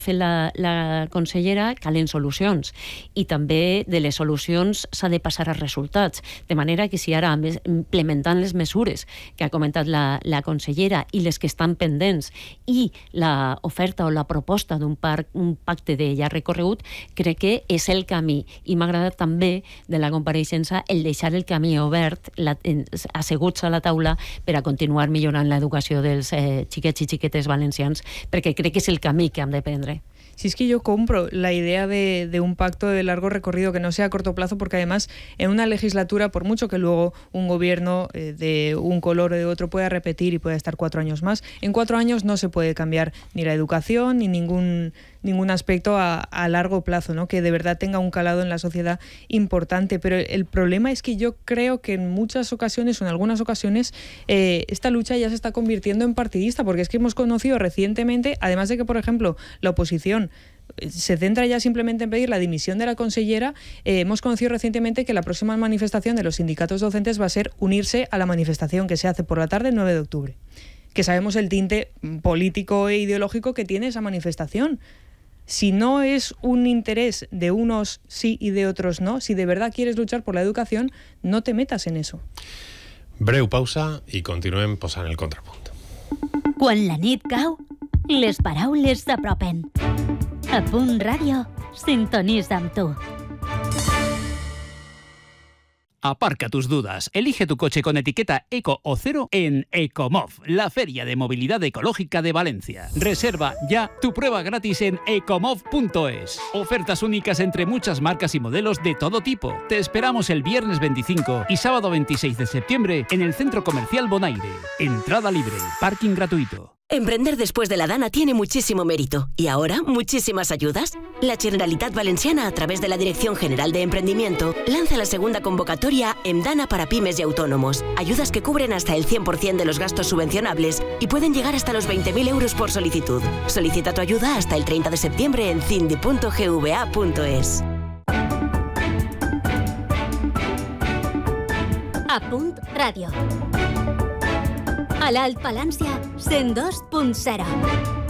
fet la consellera, calen solucions, i també de les solucions s'ha de passar als resultats, de manera que si ara implementant les mesures que ha comentat la consellera i les que estan pendents i l'oferta o la proposta d'un pacte de llarg recorregut, crec que és el camí, i m'ha agradat també de la compareixença el deixar el camí obert, asseguts a la taula, per a continuar millorant l'educació dels xiquets i xiquetes valencians, perquè crec que és el camí que hem de prendre. Si es que yo compro la idea de un pacto de largo recorrido que no sea a corto plazo, porque además en una legislatura, por mucho que luego un gobierno de un color o de otro pueda repetir y pueda estar 4 años más, en 4 años no se puede cambiar ni la educación ni ningún aspecto a largo plazo, ¿no? Que de verdad tenga un calado en la sociedad importante. Pero el problema es que yo creo que en muchas ocasiones o en algunas ocasiones esta lucha ya se está convirtiendo en partidista, porque es que hemos conocido recientemente, además de que, por ejemplo, la oposición se centra ya simplemente en pedir la dimisión de la consellera, hemos conocido recientemente que la próxima manifestación de los sindicatos docentes va a ser unirse a la manifestación que se hace por la tarde el 9 de octubre, que sabemos el tinte político e ideológico que tiene esa manifestación. Si no es un interés de unos sí y de otros no, si de verdad quieres luchar por la educación, no te metas en eso. Breu pausa i continuem posant el contrapunt. Quan la nit cau, les paraules s'apropen. A Punt Ràdio, sintonitza amb tu. Aparca tus dudas. Elige tu coche con etiqueta Eco o Cero en Ecomov, la feria de movilidad ecológica de Valencia. Reserva ya tu prueba gratis en ecomov.es. Ofertas únicas entre muchas marcas y modelos de todo tipo. Te esperamos el viernes 25 y sábado 26 de septiembre en el Centro Comercial Bonaire. Entrada libre, parking gratuito. Emprender después de la Dana tiene muchísimo mérito y ahora muchísimas ayudas. La Generalitat Valenciana, a través de la Dirección General de Emprendimiento, lanza la segunda convocatoria Emdana para pymes y autónomos. Ayudas que cubren hasta el 100% de los gastos subvencionables y pueden llegar hasta los 20.000 euros por solicitud. Solicita tu ayuda hasta el 30 de septiembre en cindi.gva.es. A Punt Ràdio. A l'Alt Palància, 102.0.